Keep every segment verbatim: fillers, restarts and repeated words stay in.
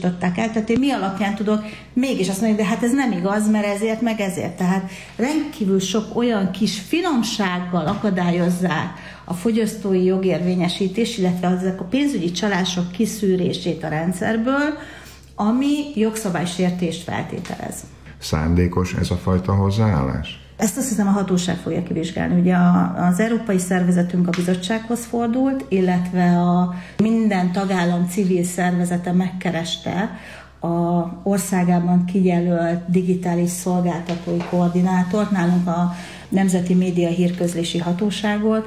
utasították el, tehát én mi alapján tudok mégis azt mondani, de hát ez nem igaz, mert ezért, meg ezért. Tehát rendkívül sok olyan kis finomsággal akadályozzák a fogyasztói jogérvényesítés, illetve ezek a pénzügyi csalások kiszűrését a rendszerből, ami jogszabálysértést feltételez. Szándékos ez a fajta hozzáállás? Ezt azt hiszem a hatóság fogja kivizsgálni. Ugye az európai szervezetünk a bizottsághoz fordult, illetve a minden tagállam civil szervezete megkereste a országában kijelölt digitális szolgáltatói koordinátort, nálunk a Nemzeti Média Hírközlési Hatóságot,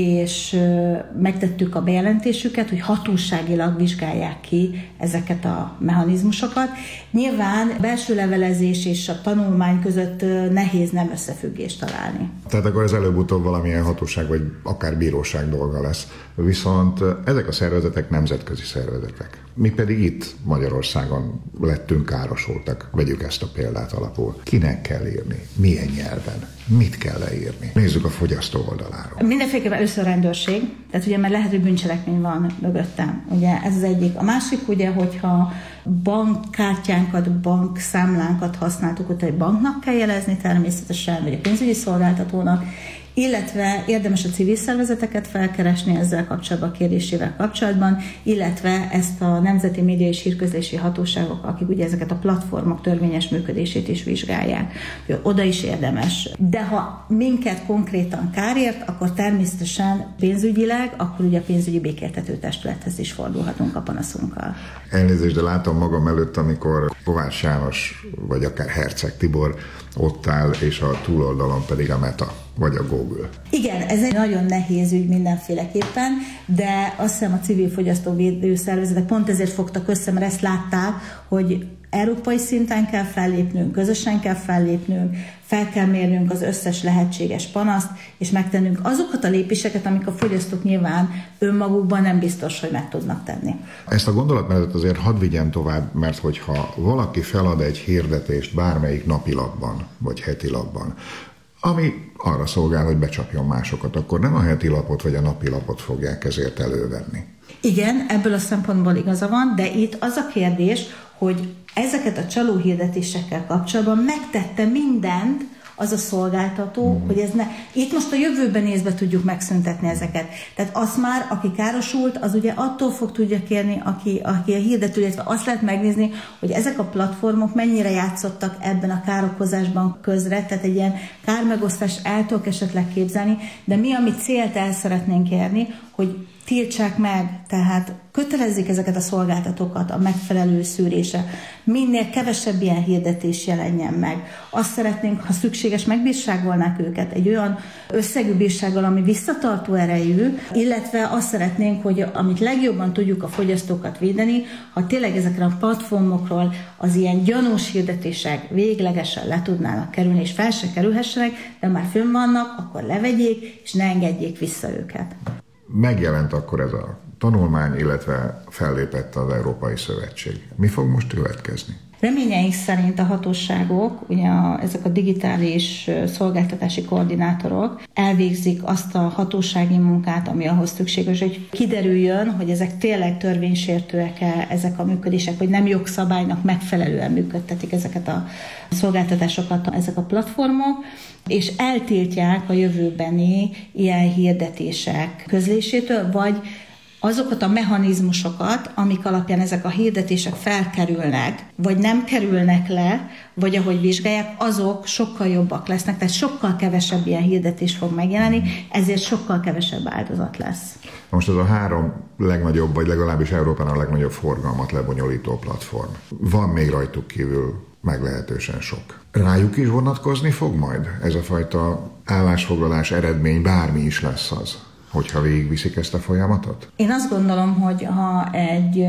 és megtettük a bejelentésüket, hogy hatóságilag vizsgálják ki ezeket a mechanizmusokat. Nyilván belső levelezés és a tanulmány között nehéz nem összefüggést találni. Tehát akkor ez előbb-utóbb valamilyen hatóság vagy akár bíróság dolga lesz. Viszont ezek a szervezetek nemzetközi szervezetek. Mi pedig itt Magyarországon lettünk károsultak. Vegyük ezt a példát alapul. Kinek kell írni? Milyen nyelven? Mit kell leírni? Nézzük a fogyasztó oldaláról. Mindenféleképpen először a rendőrség, tehát ugye mert lehet, hogy bűncselekmény van mögöttem. Ugye ez az egyik. A másik ugye, hogyha bankkártyánkat, bankszámlánkat használtuk, ott egy banknak kell jelezni természetesen, vagy a pénzügyi szolgáltatónak, illetve érdemes a civil szervezeteket felkeresni ezzel kapcsolatban, a kérdésével kapcsolatban, illetve ezt a Nemzeti Média és Hírközlési Hatóságok, akik ugye ezeket a platformok törvényes működését is vizsgálják. Oda is érdemes. De ha minket konkrétan kárért, akkor természetesen pénzügyileg, akkor ugye a pénzügyi békéltető testülethez is fordulhatunk a panaszunkkal. Elnézést, de látom magam előtt, amikor Kovács János, vagy akár Herceg Tibor ott áll, és a túloldalon pedig a Meta, vagy a Google. Igen, ez egy nagyon nehéz ügy mindenféleképpen, de azt hiszem a civil fogyasztóvédő szervezetek pont ezért fogtak össze, mert ezt látták, hogy európai szinten kell fellépnünk, közösen kell fellépnünk, fel kell mérnünk az összes lehetséges panaszt, és megtennünk azokat a lépéseket, amik a fogyasztók nyilván önmagukban nem biztos, hogy meg tudnak tenni. Ezt a gondolatmenetet azért hadd vigyem tovább, mert hogyha valaki felad egy hirdetést bármelyik napilapban, vagy hetilapban, ami arra szolgál, hogy becsapjon másokat, akkor nem a heti lapot vagy a napilapot fogják ezért elővenni. Igen, ebből a szempontból igaza van, de itt az a kérdés, hogy ezeket a csaló hirdetésekkel kapcsolatban megtette mindent az a szolgáltató, mm. hogy ez ne... Itt most a jövőben nézve tudjuk megszüntetni ezeket. Tehát azt már, aki károsult, az ugye attól fog tudja kérni, aki, aki a hirdető, illetve azt lehet megnézni, hogy ezek a platformok mennyire játszottak ebben a károkozásban közre, tehát egy ilyen kármegosztást el tudok esetleg képzelni, de mi, amit célt el szeretnénk érni, hogy tiltsák meg, tehát kötelezzék ezeket a szolgáltatókat a megfelelő szűrésre. Minél kevesebb ilyen hirdetés jelenjen meg. Azt szeretnénk, ha szükséges, megbírságolnák őket egy olyan összegű bírsággal, ami visszatartó erejű, illetve azt szeretnénk, hogy amit legjobban tudjuk a fogyasztókat védeni, ha tényleg ezekre a platformokról az ilyen gyanús hirdetések véglegesen le tudnának kerülni, és fel se kerülhessenek, de már fönn vannak, akkor levegyék, és ne engedjék vissza őket. Megjelent akkor ez a tanulmány, illetve fellépett az Európai Szövetség. Mi fog most következni? Reményeink szerint a hatóságok, ugye a, ezek a digitális szolgáltatási koordinátorok elvégzik azt a hatósági munkát, ami ahhoz szükséges, hogy kiderüljön, hogy ezek tényleg törvénysértőek-e ezek a működések, hogy nem jogszabálynak megfelelően működtetik ezeket a szolgáltatásokat ezek a platformok, és eltiltják a jövőbeni ilyen hirdetések közlésétől, vagy azokat a mechanizmusokat, amik alapján ezek a hirdetések felkerülnek, vagy nem kerülnek le, vagy ahogy vizsgálják, azok sokkal jobbak lesznek, tehát sokkal kevesebb ilyen hirdetés fog megjelenni, ezért sokkal kevesebb áldozat lesz. Most ez a három legnagyobb, vagy legalábbis Európán a legnagyobb forgalmat lebonyolító platform. Van még rajtuk kívül meglehetősen sok. Rájuk is vonatkozni fog majd ez a fajta állásfoglalás eredmény, bármi is lesz az, hogyha végigviszik ezt a folyamatot? Én azt gondolom, hogy ha egy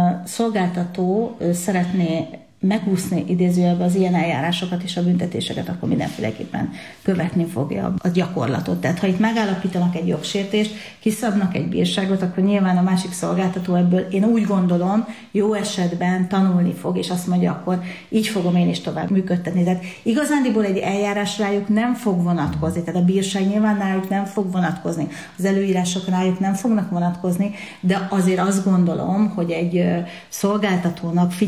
szolgáltató szeretné megúszni idézőjelben az ilyen eljárásokat és a büntetéseket, akkor mindenféleképpen követni fogja a gyakorlatot. Tehát ha itt megállapítanak egy jogsértést, kiszabnak egy bírságot, akkor nyilván a másik szolgáltató ebből, én úgy gondolom, jó esetben tanulni fog, és azt mondja, akkor így fogom én is tovább működtetni. Tehát igazándiból egy eljárás rájuk nem fog vonatkozni, tehát a bírság nyilván rájuk nem fog vonatkozni, az előírások rájuk nem fognak vonatkozni, de azért azt gondolom, hogy egy szolgáltatónak